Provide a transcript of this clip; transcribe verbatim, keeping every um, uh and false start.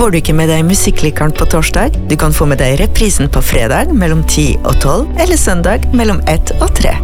Får du ikke med deg musikklikeren på torsdag? Du kan få med deg reprisen på fredag mellom ti og tolv, eller søndag mellom ett og tre.